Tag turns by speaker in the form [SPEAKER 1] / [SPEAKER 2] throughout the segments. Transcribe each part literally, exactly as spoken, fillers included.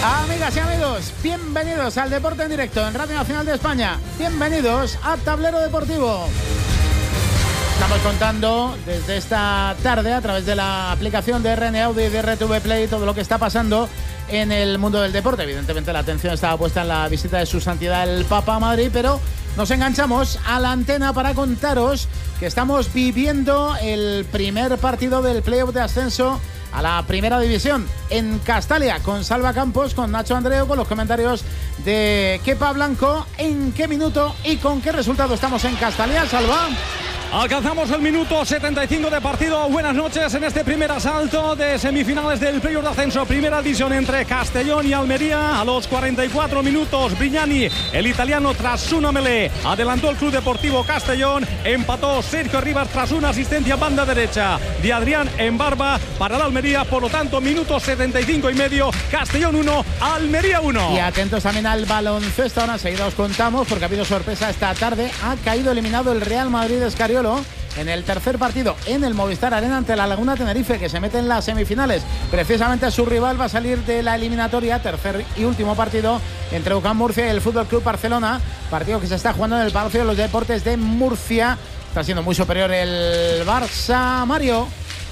[SPEAKER 1] Amigas y amigos, bienvenidos al Deporte en Directo en Radio Nacional de España. Bienvenidos a Tablero Deportivo. Estamos contando desde esta tarde a través de la aplicación de R N Audio y de R T V Play todo lo que está pasando en el mundo del deporte. Evidentemente la atención estaba puesta en la visita de su santidad el Papa a Madrid, pero nos enganchamos a la antena para contaros que estamos viviendo el primer partido del playoff de ascenso a la primera división en Castalia, con Salva Campos, con Nacho Andreu, con los comentarios de Kepa Blanco. ¿En qué minuto y con qué resultado estamos en Castalia, Salva?
[SPEAKER 2] Alcanzamos el minuto setenta y cinco de partido. Buenas noches en este primer asalto de semifinales del playoff de ascenso, primera división entre Castellón y Almería. A los cuarenta y cuatro minutos, Brignani, el italiano, tras una melee, adelantó el Club Deportivo Castellón. Empató Sergio Rivas tras una asistencia banda derecha de Adrián Embarba para la Almería. Por lo tanto, minuto setenta y cinco y medio, Castellón uno, Almería uno.
[SPEAKER 1] Y atentos también al baloncesto. Ahora enseguida os contamos, porque ha habido sorpresa esta tarde. Ha caído eliminado el Real Madrid Escariolo en el tercer partido en el Movistar Arena ante la Laguna Tenerife, que se mete en las semifinales. Precisamente su rival va a salir de la eliminatoria, tercer y último partido entre U C A M Murcia y el Fútbol Club Barcelona, partido que se está jugando en el Palacio de los Deportes de Murcia. Está siendo muy superior el Barça, Mario.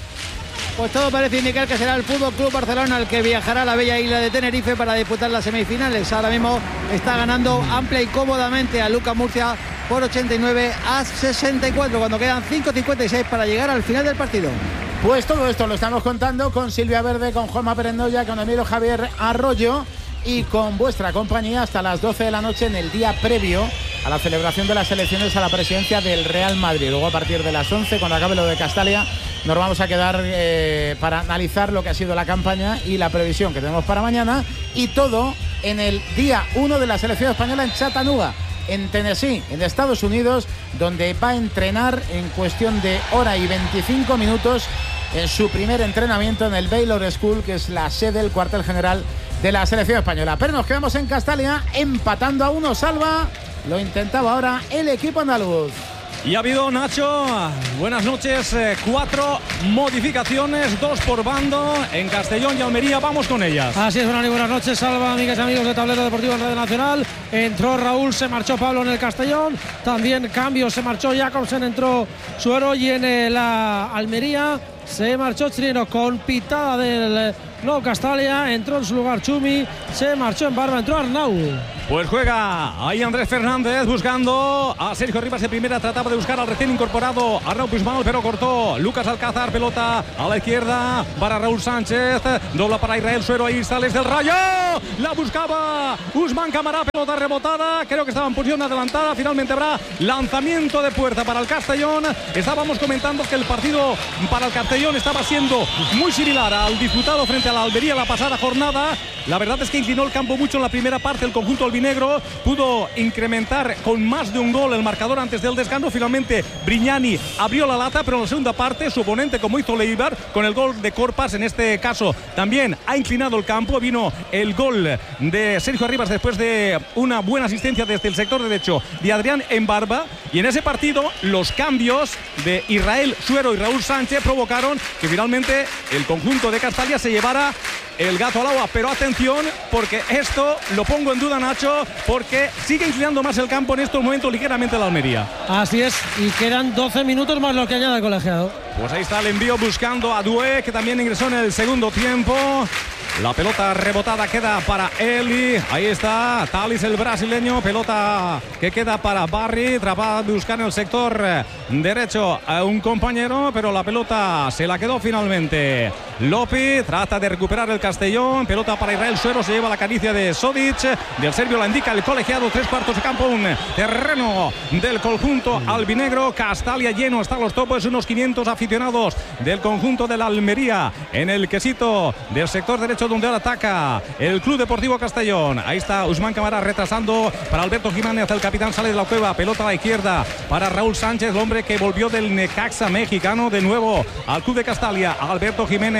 [SPEAKER 3] Pues todo parece indicar que será el Fútbol Club Barcelona el que viajará a la bella isla de Tenerife para disputar las semifinales. Ahora mismo está ganando amplia y cómodamente a U C A M Murcia por ochenta y nueve a sesenta y cuatro, cuando quedan cinco cincuenta y seis para llegar al final del partido.
[SPEAKER 1] Pues todo esto lo estamos contando con Silvia Verde, con Juanma Perendoya, con Emilio Javier Arroyo y con vuestra compañía hasta las doce de la noche en el día previo a la celebración de las elecciones a la presidencia del Real Madrid. Luego, a partir de las once, cuando acabe lo de Castalia, nos vamos a quedar eh, para analizar lo que ha sido la campaña y la previsión que tenemos para mañana, y todo en el día uno de la selección española en Chattanooga, en Tennessee, en Estados Unidos, donde va a entrenar en cuestión de hora y veinticinco minutos en su primer entrenamiento en el Baylor School, que es la sede, el cuartel general de la selección española. Pero nos quedamos en Castalia empatando a uno. Salva, lo intentaba ahora el equipo andaluz.
[SPEAKER 2] Y ha habido, Nacho, buenas noches, eh, cuatro modificaciones, dos por bando en Castellón y Almería. Vamos con ellas.
[SPEAKER 4] Así es, buenas, buenas noches, Salva, amigas y amigos de Tablero Deportivo en Radio Nacional. Entró Raúl, se marchó Pablo en el Castellón. También cambio, se marchó Jacobsen, entró Suero, y en eh, la Almería se marchó Chirino con pitada del Nuevo Castalia. Entró en su lugar Chumi, se marchó en Barba, entró Arnau.
[SPEAKER 2] Pues juega ahí Andrés Fernández buscando a Sergio Rivas en primera. Trataba de buscar al recién incorporado Arnau Puigmal, pero cortó Lucas Alcázar. Pelota a la izquierda para Raúl Sánchez, dobla para Israel Suero. Ahí sales del Rayo, la buscaba Usman Camará, pelota rebotada, creo que estaba en posición adelantada. Finalmente habrá lanzamiento de puerta para el Castellón. Estábamos comentando que el partido para el Castellón estaba siendo muy similar al disputado frente a la Almería la pasada jornada. La verdad es que inclinó el campo mucho en la primera parte. El conjunto albinegro pudo incrementar con más de un gol el marcador antes del descanso. Finalmente Brignani abrió la lata, pero en la segunda parte su oponente, como hizo Leibar con el gol de Corpas, en este caso también ha inclinado el campo. Vino el gol de Sergio Rivas después de una buena asistencia desde el sector derecho de Adrián Embarba. Y en ese partido los cambios de Israel Suero y Raúl Sánchez provocaron que finalmente el conjunto de Castalia se llevara el gato al agua. Pero atención, porque esto lo pongo en duda, Nacho, porque sigue inclinando más el campo en estos momentos ligeramente la Almería.
[SPEAKER 4] Así es, y quedan doce minutos más lo que añade el colegiado.
[SPEAKER 2] Pues ahí está el envío buscando a Doué, que también ingresó en el segundo tiempo. La pelota rebotada queda para Eli. Ahí está Talis, el brasileño. Pelota que queda para Barry. Trata de buscar en el sector derecho a un compañero, pero la pelota se la quedó finalmente Lopi. Trata de recuperar el Castellón. Pelota para Israel Suero. Se lleva la caricia de Sodic. Del serbio la indica el colegiado. Tres cuartos de campo. Un terreno del conjunto albinegro. Castalia lleno hasta los topos. Unos quinientos aficionados del conjunto de la Almería en el quesito del sector derecho, donde ahora ataca el Club Deportivo Castellón. Ahí está Usman Camará retrasando para Alberto Jiménez. El capitán sale de la cueva. Pelota a la izquierda para Raúl Sánchez, el hombre que volvió del Necaxa mexicano de nuevo al Club de Castalia. Alberto Jiménez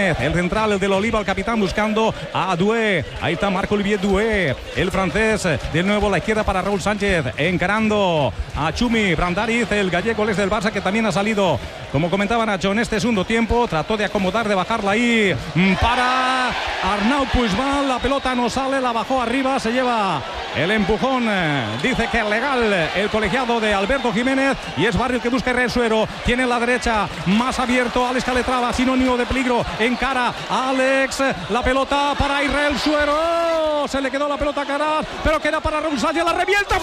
[SPEAKER 2] Jiménez, el central, el del Oliva, el capitán buscando a Doué. Ahí está Marc-Olivier Doué, el francés. De nuevo a la izquierda para Raúl Sánchez, encarando a Chumi Brandariz, el gallego, el ex del Barça, que también ha salido, como comentaba Nacho, en este segundo tiempo. Trató de acomodar, de bajarla ahí para Arnaud Puigmal. La pelota no sale, la bajó arriba, se lleva el empujón. Dice que es legal el colegiado de Alberto Jiménez, y es Barrio el que busca Israel Suero. Tiene la derecha más abierto, Alex Calatrava, sinónimo de peligro. Encara a Alex, la pelota para Israel Suero. Se le quedó la pelota a Caraz, pero queda para Raúl Sánchez, la revienta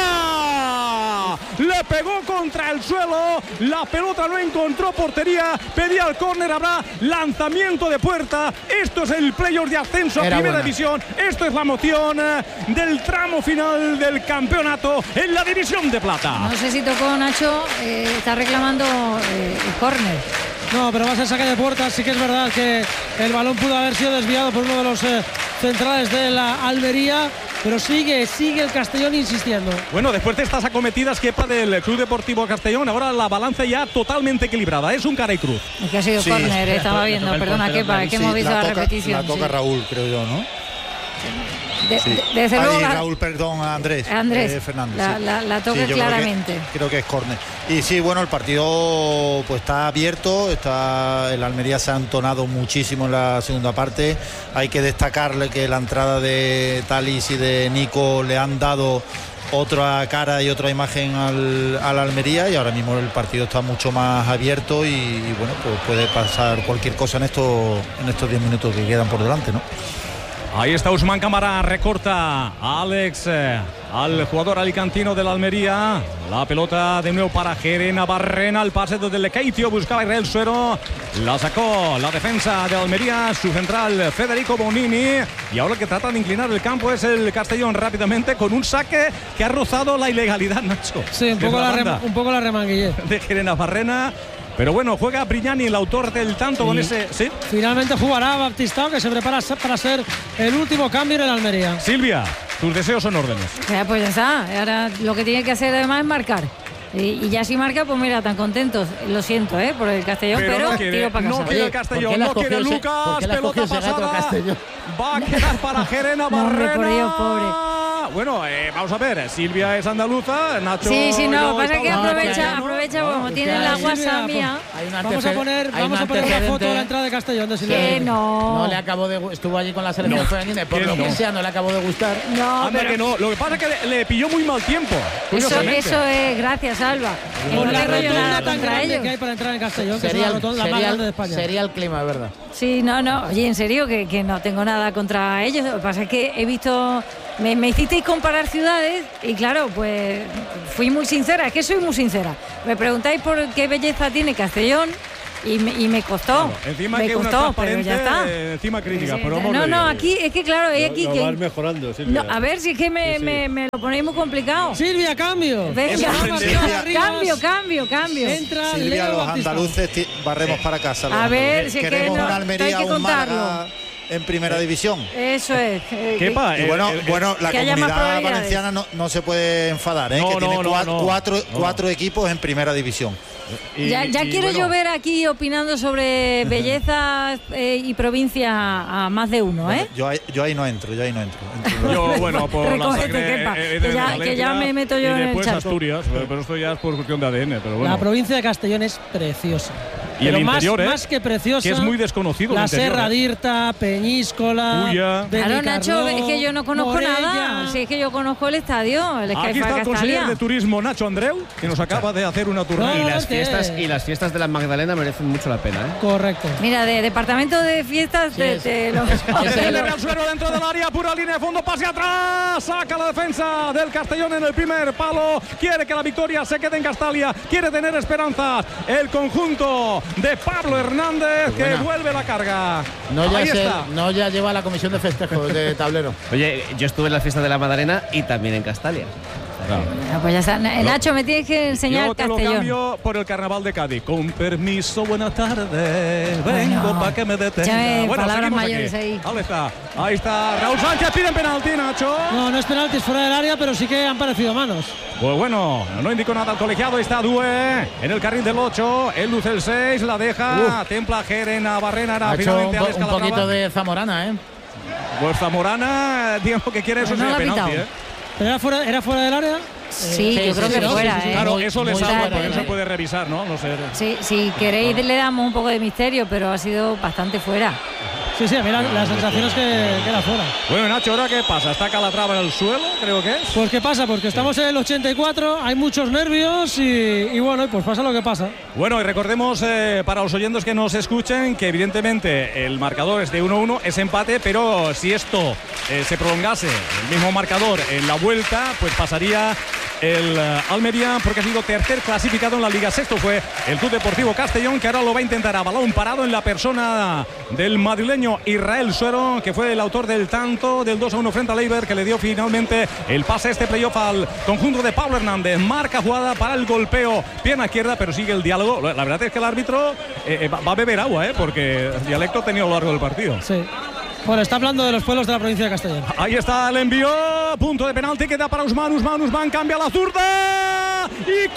[SPEAKER 2] fuera. Le pegó contra el suelo, la pelota no encontró portería, pedía el córner, habrá lanzamiento de puerta. Esto es el playoff de ascenso a
[SPEAKER 1] Era
[SPEAKER 2] primera
[SPEAKER 1] buena.
[SPEAKER 2] división. Esto es la moción del tramo final del campeonato en la división de plata.
[SPEAKER 5] No sé si tocó Nacho, eh, está reclamando eh, el córner.
[SPEAKER 4] No, pero va a ser saque de puerta. Sí que es verdad que el balón pudo haber sido desviado por uno de los eh, centrales de la Almería, pero sigue, sigue el Castellón insistiendo.
[SPEAKER 2] Bueno, después de estas acometidas, Kepa, del Club Deportivo Castellón, ahora la balanza ya totalmente equilibrada. Es un cara y cruz.
[SPEAKER 5] Es que ha sido
[SPEAKER 6] Sí,
[SPEAKER 5] córner,
[SPEAKER 6] sí,
[SPEAKER 5] estaba
[SPEAKER 6] la
[SPEAKER 5] viendo.
[SPEAKER 6] toca el
[SPEAKER 5] Perdona,
[SPEAKER 6] portero,
[SPEAKER 5] Kepa, es que
[SPEAKER 6] sí,
[SPEAKER 5] hemos visto la,
[SPEAKER 6] toca,
[SPEAKER 5] repetición.
[SPEAKER 6] La toca
[SPEAKER 5] sí.
[SPEAKER 6] Raúl, creo yo, ¿no?
[SPEAKER 5] De,
[SPEAKER 6] Sí.
[SPEAKER 5] de- desde luego,
[SPEAKER 6] Ay,
[SPEAKER 5] la-
[SPEAKER 6] Raúl, perdón, a Andrés.
[SPEAKER 5] Andrés,
[SPEAKER 6] eh, Fernández.
[SPEAKER 5] la-
[SPEAKER 6] sí.
[SPEAKER 5] la- la toca
[SPEAKER 6] Sí, yo creo que-
[SPEAKER 5] claramente.
[SPEAKER 6] Creo que, es córner. Y sí, bueno, el partido pues está abierto, está, el Almería se ha entonado muchísimo en la segunda parte. Hay que destacarle que la entrada de Talis y de Nico le han dado otra cara y otra imagen al, al Almería, y ahora mismo el partido está mucho más abierto y, y bueno, pues puede pasar cualquier cosa en estos en estos diez minutos que quedan por delante, ¿no?
[SPEAKER 2] Ahí está Usman Cámara, recorta a Alex, eh, al jugador alicantino de la Almería. La pelota de nuevo para Gerena Barrena, el pase desde el Lekeitio, buscaba Israel Suero. La sacó la defensa de Almería, su central Federico Bonini. Y ahora el que trata de inclinar el campo es el Castellón rápidamente, con un saque que ha rozado la ilegalidad, Nacho.
[SPEAKER 4] Sí, un
[SPEAKER 2] Desde
[SPEAKER 4] poco la,
[SPEAKER 2] banda
[SPEAKER 4] rem- un poco la remanguillé.
[SPEAKER 2] de Gerena Barrena. Pero bueno, juega Brignani, el autor del tanto,
[SPEAKER 4] Sí.
[SPEAKER 2] con ese... ¿Sí?
[SPEAKER 4] Finalmente jugará Baptistao, que se prepara para ser el último cambio en el Almería.
[SPEAKER 2] Silvia, tus deseos son órdenes.
[SPEAKER 5] Ya, pues ya está. Ahora lo que tiene que hacer además es marcar. Y, y ya si marca, pues mira, tan contentos. Lo siento, ¿eh? Por el Castellón, pero,
[SPEAKER 2] no quiere,
[SPEAKER 5] tiro para casa.
[SPEAKER 2] no quiere el
[SPEAKER 1] Oye, ¿por
[SPEAKER 2] Castellón,
[SPEAKER 1] qué le has
[SPEAKER 2] no quiere
[SPEAKER 1] cogido ese-
[SPEAKER 2] Lucas,
[SPEAKER 1] por qué le has
[SPEAKER 2] pelota
[SPEAKER 1] cogido ese gato
[SPEAKER 2] pasada.
[SPEAKER 1] Castellón?
[SPEAKER 2] Va a quedar para Gerena
[SPEAKER 5] No, hombre,
[SPEAKER 2] Barrena.
[SPEAKER 5] por Dios, pobre.
[SPEAKER 2] Bueno, eh, vamos a ver, Silvia es andaluza, Nacho...
[SPEAKER 5] Sí, sí, no,
[SPEAKER 2] yo
[SPEAKER 5] pasa
[SPEAKER 2] y
[SPEAKER 5] que
[SPEAKER 2] Pablo
[SPEAKER 5] aprovecha,
[SPEAKER 2] castellano.
[SPEAKER 5] aprovecha,
[SPEAKER 2] No,
[SPEAKER 5] como
[SPEAKER 1] es
[SPEAKER 5] tiene
[SPEAKER 1] que
[SPEAKER 5] la
[SPEAKER 1] hay-
[SPEAKER 5] WhatsApp mía.
[SPEAKER 1] Hay un
[SPEAKER 4] Vamos a
[SPEAKER 1] antece-
[SPEAKER 4] poner,
[SPEAKER 1] hay
[SPEAKER 4] vamos
[SPEAKER 1] un
[SPEAKER 4] a poner una foto
[SPEAKER 1] antecedente.
[SPEAKER 4] de la entrada de Castellón de Silvia.
[SPEAKER 5] Que no.
[SPEAKER 1] No le acabó de gu- estuvo allí con la selección
[SPEAKER 2] No.
[SPEAKER 1] femenina y por
[SPEAKER 2] Que
[SPEAKER 1] lo
[SPEAKER 2] no.
[SPEAKER 1] que sea no le acabó de gustar.
[SPEAKER 5] No,
[SPEAKER 2] Anda
[SPEAKER 5] pero
[SPEAKER 2] que no, lo que pasa es que le, le pilló muy mal tiempo.
[SPEAKER 5] eso,
[SPEAKER 2] curiosamente.
[SPEAKER 5] eso es, gracias, Alba. Que
[SPEAKER 4] Con
[SPEAKER 5] no
[SPEAKER 4] la
[SPEAKER 5] tengo yo
[SPEAKER 4] rotonda
[SPEAKER 5] nada
[SPEAKER 4] tan
[SPEAKER 5] contra
[SPEAKER 4] grande
[SPEAKER 5] ellos.
[SPEAKER 4] que hay para entrar en Castellón, que es
[SPEAKER 1] Sería
[SPEAKER 4] una
[SPEAKER 1] el,
[SPEAKER 4] rotonda la más
[SPEAKER 1] sería,
[SPEAKER 4] grande de
[SPEAKER 1] el,
[SPEAKER 4] España.
[SPEAKER 1] sería el clima, es verdad.
[SPEAKER 5] Sí, no, no, oye, en serio, que, que no tengo nada contra ellos. Lo que pasa es que he visto, me, me hicisteis comparar ciudades y claro, pues fui muy sincera, es que soy muy sincera. Me preguntáis por qué belleza tiene Castellón y me, y me costó.
[SPEAKER 2] Claro, encima
[SPEAKER 5] me
[SPEAKER 2] que una
[SPEAKER 5] costó, pero
[SPEAKER 2] transparente,
[SPEAKER 5] ya está.
[SPEAKER 2] eh, encima crítica,
[SPEAKER 5] Sí,
[SPEAKER 2] pero
[SPEAKER 5] sí,
[SPEAKER 2] amor
[SPEAKER 5] no,
[SPEAKER 2] de
[SPEAKER 5] no,
[SPEAKER 2] Dios.
[SPEAKER 5] aquí, es que claro, hay aquí
[SPEAKER 7] Lo
[SPEAKER 5] que...
[SPEAKER 7] vas mejorando, Silvia.
[SPEAKER 5] No, a ver, si es que me,
[SPEAKER 7] Sí, sí.
[SPEAKER 5] me, me lo ponéis muy complicado.
[SPEAKER 4] Silvia, cambio.
[SPEAKER 5] Venga,
[SPEAKER 2] Eso
[SPEAKER 5] vamos,
[SPEAKER 2] sorprende.
[SPEAKER 5] cambio,
[SPEAKER 4] Arribas.
[SPEAKER 5] cambio, cambio, cambio.
[SPEAKER 4] Entra
[SPEAKER 6] Silvia,
[SPEAKER 4] Leo
[SPEAKER 6] los
[SPEAKER 4] Baptistao.
[SPEAKER 6] andaluces ti- barremos para casa. los
[SPEAKER 5] A ver,
[SPEAKER 6] andaluces.
[SPEAKER 5] si es que
[SPEAKER 6] Queremos
[SPEAKER 5] no-
[SPEAKER 6] una Almería,
[SPEAKER 5] hay que
[SPEAKER 6] un Málaga
[SPEAKER 5] contarlo.
[SPEAKER 6] en primera división.
[SPEAKER 5] Eso es. eh,
[SPEAKER 2] Kepa,
[SPEAKER 6] Y
[SPEAKER 2] el-
[SPEAKER 6] bueno,
[SPEAKER 2] el- el-
[SPEAKER 6] bueno, la
[SPEAKER 5] que haya más
[SPEAKER 6] comunidad
[SPEAKER 5] probabilidades.
[SPEAKER 6] valenciana no, no se puede enfadar, ¿eh?
[SPEAKER 2] No,
[SPEAKER 6] que
[SPEAKER 2] no,
[SPEAKER 6] tiene
[SPEAKER 2] no,
[SPEAKER 6] cua-
[SPEAKER 2] no.
[SPEAKER 6] cuatro,
[SPEAKER 2] No.
[SPEAKER 6] cuatro equipos en primera división.
[SPEAKER 2] y-
[SPEAKER 5] Ya, ya
[SPEAKER 2] y
[SPEAKER 5] quiero
[SPEAKER 2] bueno,
[SPEAKER 5] yo ver aquí opinando sobre belleza eh, y provincia a más de uno, ¿eh?
[SPEAKER 6] Yo, ahí, yo ahí no entro, yo ahí no entro. Entro-
[SPEAKER 2] Yo, bueno, por la
[SPEAKER 5] Recógete,
[SPEAKER 2] sangre,
[SPEAKER 5] Kepa,
[SPEAKER 2] eh,
[SPEAKER 5] que
[SPEAKER 2] de
[SPEAKER 5] ya-
[SPEAKER 2] Valencia
[SPEAKER 5] que ya me meto yo
[SPEAKER 2] y
[SPEAKER 5] en el
[SPEAKER 2] después
[SPEAKER 5] charco.
[SPEAKER 2] Asturias, pero, pero esto ya es por cuestión de A D N, pero bueno.
[SPEAKER 4] La provincia de Castellón es preciosa.
[SPEAKER 2] Y el
[SPEAKER 4] Pero más,
[SPEAKER 2] interior, ¿eh?
[SPEAKER 4] más que preciosa.
[SPEAKER 2] Que es muy desconocido el
[SPEAKER 4] La
[SPEAKER 2] interior,
[SPEAKER 4] Serra
[SPEAKER 2] ¿eh?
[SPEAKER 4] d'Irta, Peñíscola.
[SPEAKER 2] Ulla.
[SPEAKER 5] Claro, Nacho, es que yo no conozco
[SPEAKER 4] Morella.
[SPEAKER 5] nada. Si es que yo conozco el estadio, el
[SPEAKER 2] Aquí
[SPEAKER 5] Sky
[SPEAKER 2] está el
[SPEAKER 5] Park
[SPEAKER 2] consejero
[SPEAKER 5] Castalia.
[SPEAKER 2] de turismo Nacho Andreu, que nos acaba de hacer una
[SPEAKER 4] No,
[SPEAKER 2] turnadas.
[SPEAKER 7] Y
[SPEAKER 4] no,
[SPEAKER 7] las
[SPEAKER 4] es que-
[SPEAKER 7] fiestas y las fiestas de la Magdalena merecen mucho la pena, ¿eh?
[SPEAKER 4] Correcto.
[SPEAKER 5] Mira, de departamento de fiestas
[SPEAKER 1] Sí,
[SPEAKER 5] te,
[SPEAKER 1] es-
[SPEAKER 5] te lo...
[SPEAKER 1] Ese
[SPEAKER 2] El
[SPEAKER 1] lo-
[SPEAKER 2] Real Suero dentro del área, pura línea de fondo, pase atrás, saca la defensa del Castellón en el primer palo, quiere que la victoria se quede en Castalia, quiere tener esperanzas el conjunto de Pablo Hernández, que
[SPEAKER 1] buena.
[SPEAKER 2] vuelve la carga.
[SPEAKER 1] No ya,
[SPEAKER 2] Ahí
[SPEAKER 1] se-
[SPEAKER 2] está.
[SPEAKER 1] no ya lleva la comisión de festejos de tablero.
[SPEAKER 7] Oye, yo estuve en la fiesta de la Magdalena y también en Castalia.
[SPEAKER 2] Claro.
[SPEAKER 5] Bueno, pues ya está. Nacho, me tienes que enseñar
[SPEAKER 2] Yo te lo
[SPEAKER 5] Castellón.
[SPEAKER 2] cambio por el Carnaval de Cádiz. Con permiso, buenas tardes. Vengo
[SPEAKER 5] Bueno,
[SPEAKER 2] para que me detenga.
[SPEAKER 5] ya ves, palabras
[SPEAKER 2] seguimos
[SPEAKER 5] mayores
[SPEAKER 2] aquí.
[SPEAKER 5] ahí.
[SPEAKER 2] Ahí está. Ahí está. Raúl Sánchez pide penalti, Nacho.
[SPEAKER 4] No, no es penalti, es fuera del área, pero sí que han parecido manos.
[SPEAKER 2] Pues bueno, no indicó nada al colegiado. Ahí está Due en el carril del ocho. Él luce el seis, la deja.
[SPEAKER 1] Uf.
[SPEAKER 2] Templa Gerena Barrena.
[SPEAKER 1] Ha hecho
[SPEAKER 2] finalmente
[SPEAKER 1] un, po-
[SPEAKER 2] Alex
[SPEAKER 1] un
[SPEAKER 2] Calatrava.
[SPEAKER 1] poquito de Zamorana, ¿eh?
[SPEAKER 2] Pues Zamorana, digamos que quiere eso
[SPEAKER 5] Pues no
[SPEAKER 2] sí,
[SPEAKER 5] la ha
[SPEAKER 2] penalti,
[SPEAKER 5] pitado.
[SPEAKER 2] ¿eh?
[SPEAKER 4] ¿Pero era fuera, era fuera del área?
[SPEAKER 5] Sí,
[SPEAKER 1] Sí,
[SPEAKER 5] yo
[SPEAKER 1] sí,
[SPEAKER 5] creo
[SPEAKER 1] sí,
[SPEAKER 5] que
[SPEAKER 1] sí,
[SPEAKER 5] fuera,
[SPEAKER 1] sí, sí,
[SPEAKER 5] ¿eh?
[SPEAKER 2] Claro,
[SPEAKER 1] Muy-
[SPEAKER 2] eso le
[SPEAKER 1] muy
[SPEAKER 2] salva
[SPEAKER 1] fuerte,
[SPEAKER 2] porque no se
[SPEAKER 1] ¿eh?
[SPEAKER 2] puede revisar, ¿no? No sé.
[SPEAKER 5] Sí, si queréis le damos un poco de misterio, pero ha sido bastante fuera.
[SPEAKER 4] Sí, sí, a mí la, la sensación es que, que era fuera.
[SPEAKER 2] Bueno, Nacho, ¿ahora qué pasa? ¿Está Calatrava en el suelo? Creo que es.
[SPEAKER 4] Pues ¿qué pasa? Porque estamos en el ochenta y cuatro, hay muchos nervios y, y bueno, pues pasa lo que pasa.
[SPEAKER 2] Bueno, y recordemos eh, para los oyentes que nos escuchen que evidentemente el marcador es de uno uno, es empate, pero si esto eh, se prolongase, el mismo marcador en la vuelta, pues pasaría el eh, Almería porque ha sido tercer clasificado en la Liga. Sexto fue el Club Deportivo Castellón, que ahora lo va a intentar a balón parado en la persona del madrileño Israel Suero, que fue el autor del tanto del dos a uno frente al Eibar, que le dio finalmente el pase a este playoff al conjunto de Pablo Hernández. Marca jugada para el golpeo, pierna izquierda, pero sigue el diálogo. La verdad es que el árbitro eh, va a beber agua, ¿eh? Porque el dialecto ha tenido a lo largo del partido.
[SPEAKER 4] Sí. Bueno, está hablando de los pueblos de la provincia de Castellón.
[SPEAKER 2] Ahí está el envío, punto de penalti, queda para Usman, Usman, Usman cambia la zurda y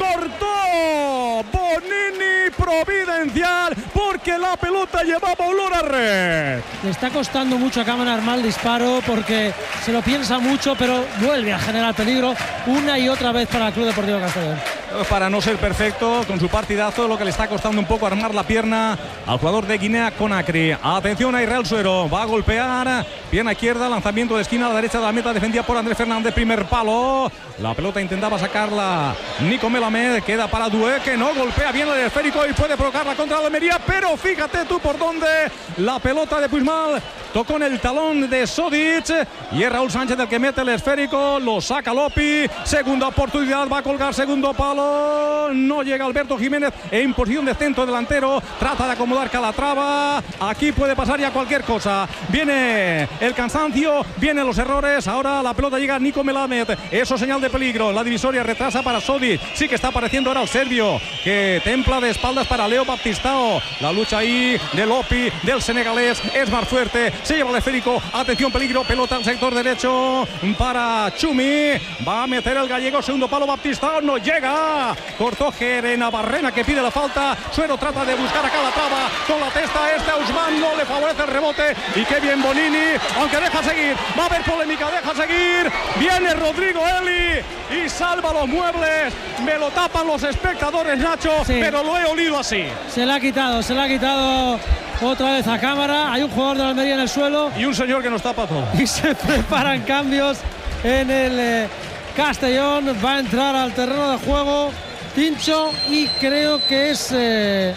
[SPEAKER 2] cortó Bonini providencial porque la pelota llevaba olor a red.
[SPEAKER 4] Le está costando mucho a Cámara armar el disparo porque se lo piensa mucho, pero vuelve a generar peligro una y otra vez para el Club Deportivo Castellón.
[SPEAKER 2] Para no ser perfecto con su partidazo, lo que le está costando un poco armar la pierna al jugador de Guinea Conakry. Atención a Israel Suero, va a golpear, pierna izquierda, lanzamiento de esquina a la derecha de la meta, defendida por Andrés Fernández, primer palo, la pelota intentaba sacarla Nico Melamed, queda para Due, que no golpea bien el esférico y puede provocarla contra la Almería, pero fíjate tú por dónde la pelota de Puigmal tocó en el talón de Sodic y es Raúl Sánchez el que mete el esférico, lo saca Lopi, segunda oportunidad, va a colgar segundo palo, no llega Alberto Jiménez en posición de centro delantero, trata de acomodar Calatrava, aquí puede pasar ya cualquier cosa, viene el cansancio, vienen los errores, ahora la pelota llega a Nico Melamed, eso señal de peligro, la divisoria retrasa para Sodic, sí que está apareciendo ahora el serbio, que templa de espaldas para Leo Baptistao, la lucha ahí de Lopi, del senegalés, es más fuerte, se lleva el esférico, atención peligro, pelota al sector derecho para Chumi, va a meter el gallego, segundo palo Baptistao, no llega, cortó Gerena Barrena que pide la falta, Suero trata de buscar a Calatrava con la testa, este a Usman no le favorece el rebote y qué bien Bonini, aunque deja seguir, va a haber polémica, deja seguir, viene Rodrigo Eli y salva los muebles, me lo tapan los espectadores Nacho,
[SPEAKER 4] Sí.
[SPEAKER 2] pero lo he olido así.
[SPEAKER 4] Se le ha quitado, se le ha quitado otra vez a Cámara, hay un jugador de la Almería en el suelo
[SPEAKER 2] Y un señor que nos tapa todo.
[SPEAKER 4] y se preparan cambios en el eh, Castellón, va a entrar al terreno de juego Tincho y creo que es eh,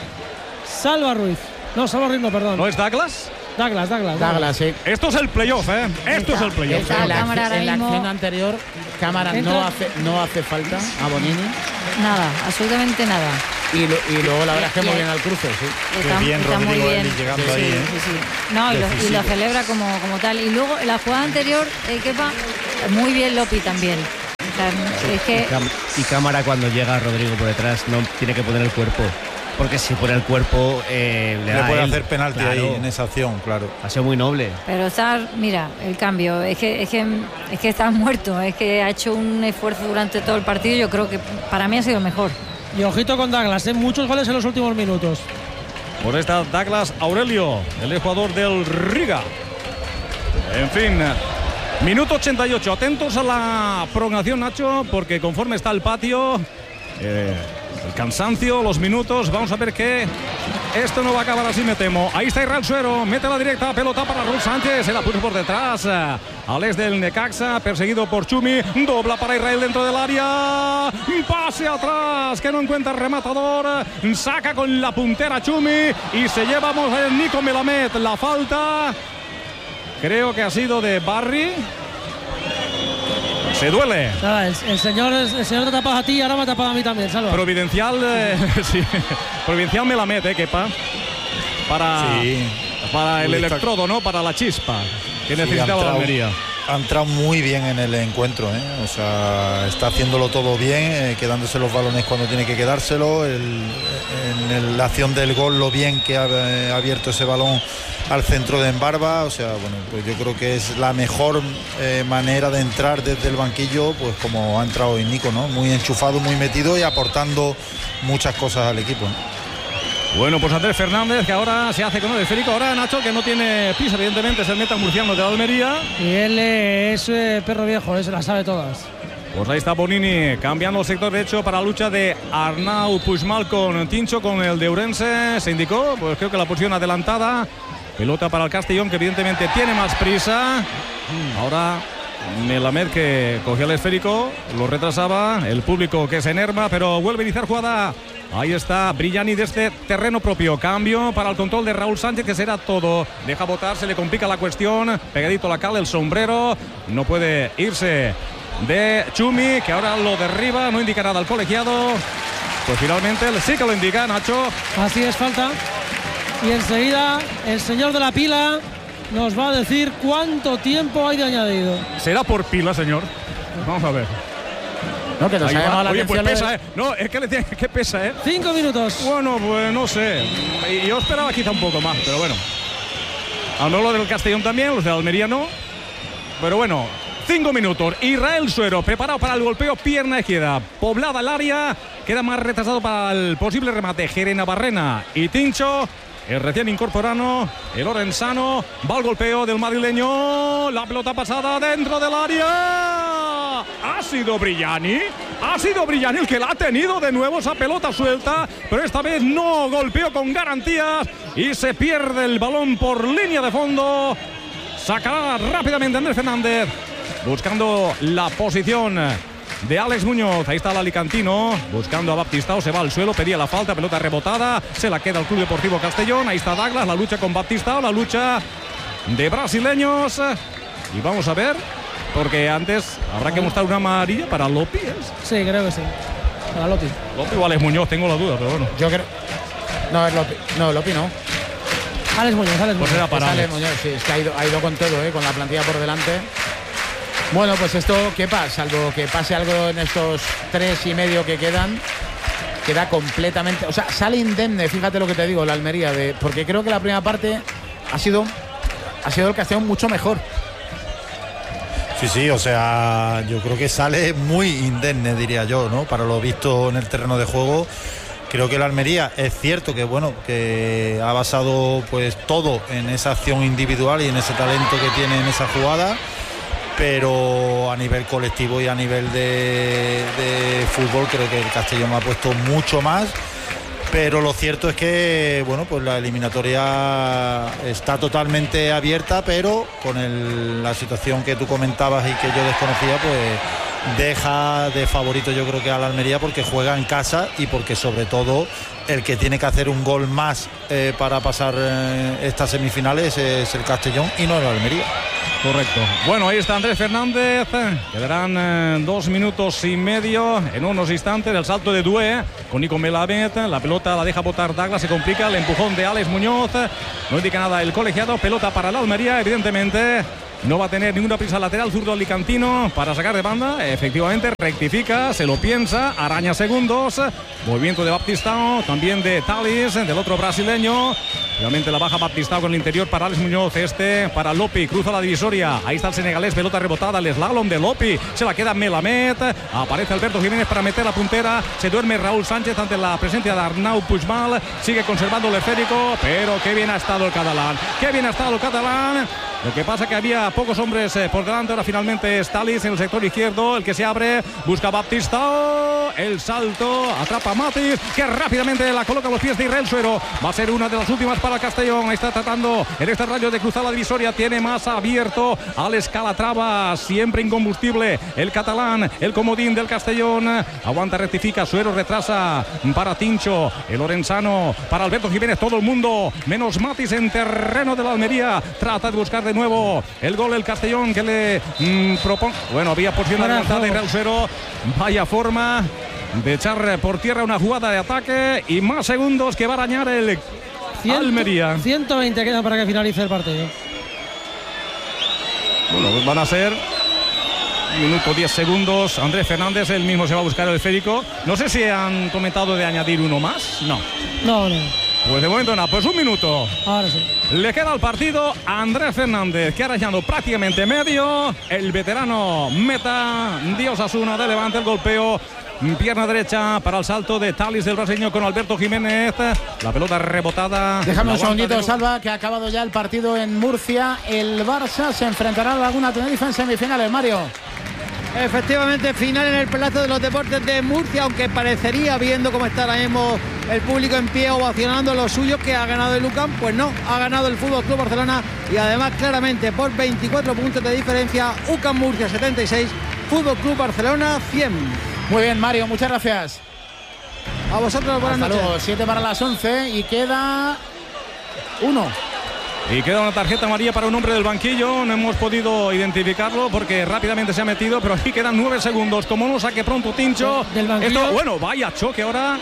[SPEAKER 4] Salva Ruiz, no, Salva Ruiz no, perdón,
[SPEAKER 2] ¿No es Douglas?
[SPEAKER 4] Douglas, Douglas,
[SPEAKER 1] Douglas, sí.
[SPEAKER 2] Esto es el playoff, ¿eh? Esto es el playoff.
[SPEAKER 5] Está
[SPEAKER 1] En la,
[SPEAKER 5] Cámara ahora
[SPEAKER 1] en la
[SPEAKER 5] mismo.
[SPEAKER 1] acción anterior, Cámara no
[SPEAKER 4] Entra-
[SPEAKER 1] hace, no hace falta a Bonini
[SPEAKER 5] Nada, absolutamente nada.
[SPEAKER 1] y, lo- y luego la verdad es que muy
[SPEAKER 5] Bien.
[SPEAKER 1] bien al cruce, sí.
[SPEAKER 5] Está,
[SPEAKER 6] bien
[SPEAKER 5] está muy
[SPEAKER 6] Rodrigo
[SPEAKER 5] bien.
[SPEAKER 6] Eli llegando
[SPEAKER 5] Sí,
[SPEAKER 6] ahí,
[SPEAKER 5] sí,
[SPEAKER 6] ¿eh?
[SPEAKER 5] sí, sí. No, y lo, y lo
[SPEAKER 6] Decisivo.
[SPEAKER 5] celebra como, como tal. Y luego la jugada anterior, eh, Kepa, muy bien Lopi también. O sea, es que
[SPEAKER 7] Cam- Y Cámara cuando llega Rodrigo por detrás no tiene que poner el cuerpo. Porque si pone el cuerpo eh, le,
[SPEAKER 6] Le
[SPEAKER 7] da
[SPEAKER 6] puede
[SPEAKER 7] a él.
[SPEAKER 6] hacer penalti
[SPEAKER 7] Claro.
[SPEAKER 6] ahí en esa acción, claro.
[SPEAKER 7] Ha sido muy noble.
[SPEAKER 5] Pero está, mira, el cambio, es que, es que es que está muerto, es que ha hecho un esfuerzo durante todo el partido, yo creo que para mí ha sido mejor.
[SPEAKER 4] y ojito con Douglas, ¿eh? Muchos goles en los últimos minutos.
[SPEAKER 2] Por esta Douglas Aurelio, el jugador del Riga. En fin, minuto ochenta y ocho. Atentos a la prolongación, Nacho, porque conforme está el patio, eh, el cansancio, los minutos, vamos a ver que esto no va a acabar así, me temo. Ahí está Israel Suero, mete la directa, pelota para Raúl Sánchez, se la puso por detrás. Alex del Necaxa, perseguido por Chumi, dobla para Israel dentro del área, pase atrás, que no encuentra el rematador, saca con la puntera Chumi y se llevamos a Nico Melamed. La falta, creo que ha sido de Barry. Se duele.
[SPEAKER 4] Nada, el, el señor, el señor te ha tapado a ti y ahora me ha tapado a mí también, Salva.
[SPEAKER 2] Providencial, eh, sí, Providencial Melamed, eh, Kepa. Para,
[SPEAKER 6] Sí.
[SPEAKER 2] para el
[SPEAKER 6] Uy, está-
[SPEAKER 2] electrodo, ¿no? Para la chispa que
[SPEAKER 6] Sí,
[SPEAKER 2] necesitaba
[SPEAKER 6] ha
[SPEAKER 2] la
[SPEAKER 6] entrado-
[SPEAKER 2] Almería.
[SPEAKER 6] ha entrado muy bien en el encuentro, ¿eh? O sea, está haciéndolo todo bien, eh, quedándose los balones cuando tiene que quedárselo, el, en el, la acción del gol, lo bien que ha, ha abierto ese balón al centro de Embarba. O sea, bueno, pues yo creo que es la mejor eh, manera de entrar desde el banquillo, pues como ha entrado hoy Nico, ¿no? Muy enchufado, muy metido y aportando muchas cosas al equipo, ¿no?
[SPEAKER 2] Bueno, pues Andrés Fernández, que ahora se hace con el esférico. Ahora Nacho, que no tiene piso, evidentemente, es el meta murciano de Almería.
[SPEAKER 4] Y él eh, es eh, perro viejo, eh, se las sabe todas.
[SPEAKER 2] Pues ahí está Bonini cambiando el sector derecho para la lucha de Arnau Puigmal con Tincho, con el de Ourense. Se indicó, pues creo que la posición adelantada. Pelota para el Castellón, que evidentemente tiene más prisa. Ahora Melamed, que cogía el esférico, lo retrasaba. El público que se enerva, pero vuelve a iniciar jugada. Ahí está Brillani desde terreno propio. Cambio para el control de Raúl Sánchez, que será todo. Deja botar, se le complica la cuestión. Pegadito la cal, el sombrero. No puede irse de Chumi, que ahora lo derriba. No indica nada al colegiado. Pues finalmente sí que lo indica, Nacho.
[SPEAKER 4] Así es, falta. Y enseguida el señor de la pila nos va a decir cuánto tiempo hay de añadido.
[SPEAKER 2] ¿Será por pila, señor? Vamos a ver.
[SPEAKER 1] No, que nos ha llamado la
[SPEAKER 2] Oye, pues
[SPEAKER 1] atención.
[SPEAKER 2] pesa, ¿eh? No, es que le tiene que pesa, ¿eh?
[SPEAKER 4] Cinco minutos.
[SPEAKER 2] Bueno, pues no sé. Yo esperaba quizá un poco más, pero bueno. Al menos lo del Castellón también, los de Almería no. Pero bueno, cinco minutos. Israel Suero preparado para el golpeo, pierna izquierda. Poblada el área. Queda más retrasado para el posible remate Gerena Barrena y Tincho. El recién incorporado, el orensano, va al golpeo del madrileño. La pelota pasada dentro del área. Ha sido Brillani. Ha sido Brillani el que la ha tenido de nuevo esa pelota suelta. Pero esta vez no golpeó con garantías. Y se pierde el balón por línea de fondo. Sacará rápidamente Andrés Fernández. Buscando la posición de Alex Muñoz. Ahí está el alicantino buscando a Baptistao, se va al suelo, pedía la falta, pelota rebotada, se la queda el Club Deportivo Castellón. Ahí está Douglas, la lucha con Baptistao, la lucha de brasileños. Y vamos a ver, porque antes habrá que mostrar una amarilla para Lopi, ¿eh?
[SPEAKER 4] Sí, creo que sí, para Lopi.
[SPEAKER 2] Lopi o Alex Muñoz, tengo la duda, pero bueno.
[SPEAKER 1] Yo creo. No, es Lopi. No, Lopi no.
[SPEAKER 4] Alex Muñoz, Alex Muñoz.
[SPEAKER 2] Pues era para
[SPEAKER 1] Es Alex
[SPEAKER 2] Alex.
[SPEAKER 1] Muñoz, sí, es que ha ido, ha ido con todo, ¿eh? Con la plantilla por delante. Bueno, pues esto, ¿qué pasa? Salvo que pase algo en estos tres y medio que quedan, queda completamente... O sea, sale indemne, fíjate lo que te digo, la Almería, de, porque creo que la primera parte ha sido, ha sido el Castellón mucho mejor.
[SPEAKER 6] Sí, sí, o sea, yo creo que sale muy indemne, diría yo, ¿no? Para lo visto en el terreno de juego. Creo que la Almería es cierto que bueno, que ha basado pues todo en esa acción individual y en ese talento que tiene en esa jugada. Pero a nivel colectivo y a nivel de, de fútbol creo que el Castellón ha puesto mucho más. Pero lo cierto es que bueno, pues la eliminatoria está totalmente abierta, pero con el, la situación que tú comentabas y que yo desconocía, pues deja de favorito yo creo que a la Almería, porque juega en casa y porque sobre todo el que tiene que hacer un gol más eh, para pasar eh, estas semifinales es el Castellón y no el Almería.
[SPEAKER 2] Correcto. Bueno, ahí está Andrés Fernández. Quedarán eh, dos minutos y medio en unos instantes. El salto de Doué con Nico Melamed. La pelota la deja botar Douglas, se complica. El empujón de Alex Muñoz. No indica nada el colegiado. Pelota para la Almería, evidentemente. No va a tener ninguna prisa lateral zurdo alicantino para sacar de banda. Efectivamente, rectifica, se lo piensa, araña segundos. Movimiento de Baptistao, también de Talis, del otro brasileño. Finalmente la baja Baptistao con el interior para Alex Muñoz. Este para Lopi, cruza la divisoria. Ahí está el senegalés, pelota rebotada, el slalom de Lopi. Se la queda Melamed. Aparece Alberto Jiménez para meter la puntera. Se duerme Raúl Sánchez ante la presencia de Arnau Puigmal. Sigue conservando el esférico, pero qué bien ha estado el catalán. Qué bien ha estado el catalán. Lo que pasa que había pocos hombres eh, por delante. Ahora finalmente es Talis en el sector izquierdo, el que se abre, busca Baptistao, el salto, atrapa a Matis, que rápidamente la coloca a los pies de Israel Suero. Va a ser una de las últimas para Castellón. Ahí está tratando en este rayo de cruzar la divisoria, tiene más abierto al Escalatrava, siempre incombustible el catalán, el comodín del Castellón. Aguanta, rectifica, Suero retrasa para Tincho, el orensano para Alberto Jiménez, todo el mundo menos Matis en terreno de la Almería. Trata de buscar de nuevo el gol del Castellón, que le mmm, propone. Bueno, había posición adelantada de Israel Suero. Vaya forma de echar por tierra una jugada de ataque y más segundos que va a arañar el Almería.
[SPEAKER 4] ciento veinte queda para que finalice el partido.
[SPEAKER 2] Bueno, pues van a ser minuto diez segundos. Andrés Fernández, él mismo se va a buscar el esférico. No sé si han comentado de añadir uno más. No.
[SPEAKER 4] No, no.
[SPEAKER 2] Pues de momento nada, pues un minuto.
[SPEAKER 4] Ahora sí.
[SPEAKER 2] Le queda al partido a Andrés Fernández, que ha rayado prácticamente medio. El veterano meta de Osasuna de Levante, el golpeo. Pierna derecha para el salto de Thalys del brasileño con Alberto Jiménez. La pelota rebotada.
[SPEAKER 1] Déjame un segundito, Salva, que ha acabado ya el partido en Murcia. El Barça se enfrentará a Laguna Tenerife en semifinales, Mario.
[SPEAKER 3] Efectivamente, final en el Palacio de los Deportes de Murcia, aunque parecería, viendo cómo está ahora mismo el público en pie ovacionando lo suyo, que ha ganado el UCAM, pues no, ha ganado el Fútbol Club Barcelona, y además claramente por veinticuatro puntos de diferencia. UCAM Murcia setenta y seis, Fútbol Club Barcelona cien.
[SPEAKER 1] Muy bien, Mario, muchas gracias.
[SPEAKER 3] A vosotros, buenas
[SPEAKER 1] Hasta
[SPEAKER 3] noches.
[SPEAKER 1] luego, siete para las once y queda uno.
[SPEAKER 2] Y queda una tarjeta amarilla para un hombre del banquillo. No hemos podido identificarlo porque rápidamente se ha metido, pero aquí quedan nueve segundos. Como no saque pronto Tincho.
[SPEAKER 4] Del banquillo.
[SPEAKER 2] Esto, bueno, vaya choque ahora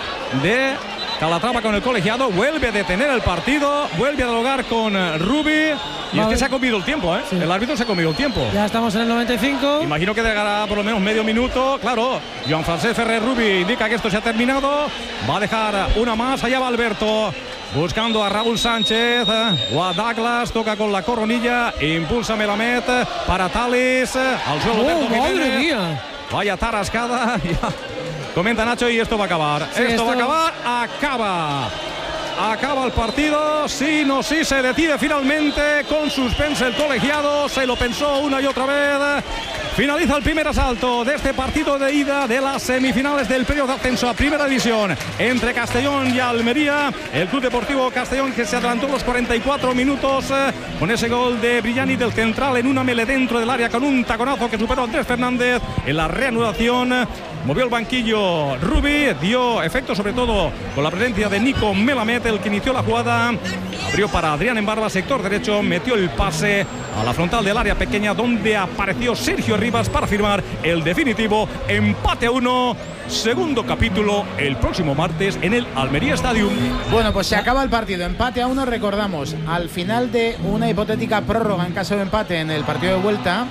[SPEAKER 2] de Calatrava con el colegiado. Vuelve a detener el partido. Vuelve a dialogar con Rubi. Y
[SPEAKER 4] Vale.
[SPEAKER 2] es que se ha comido el tiempo, ¿eh?
[SPEAKER 4] Sí.
[SPEAKER 2] El árbitro se ha comido el tiempo.
[SPEAKER 4] Ya estamos en el noventa y cinco.
[SPEAKER 2] Imagino que llegará por lo menos medio minuto. Claro, Joan Francesc Ferrer Rubi indica que esto se ha terminado. Va a dejar una más. Allá va Alberto. Buscando a Raúl Sánchez o a Douglas, toca con la coronilla, impulsa Melamed para Thalys, al suelo
[SPEAKER 4] ¡Oh,
[SPEAKER 2] Alberto
[SPEAKER 4] madre
[SPEAKER 2] Jiménez.
[SPEAKER 4] mía!
[SPEAKER 2] Vaya tarascada. Ya. Comenta Nacho, y esto va a acabar.
[SPEAKER 4] Sí,
[SPEAKER 2] esto,
[SPEAKER 4] esto
[SPEAKER 2] va a acabar, acaba. Acaba el partido, sí, no, sí, se decide finalmente con suspense el colegiado, se lo pensó una y otra vez. Finaliza el primer asalto de este partido de ida de las semifinales del periodo de ascenso a Primera División entre Castellón y Almería. El Club Deportivo Castellón, que se adelantó los cuarenta y cuatro minutos eh, con ese gol de Brillani del central en una mele dentro del área con un taconazo que superó a Andrés Fernández. En la reanudación movió el banquillo Rubi, dio efecto sobre todo con la presencia de Nico Melamed, el que inició la jugada. Abrió para Adrián Embarba, sector derecho, metió el pase a la frontal del área pequeña, donde apareció Sergio Rivas para firmar el definitivo empate a uno. Segundo capítulo el próximo martes en el Almería Stadium.
[SPEAKER 1] Bueno, pues se acaba el partido, empate a uno. Recordamos, al final de una hipotética prórroga en caso de empate en el partido de vuelta,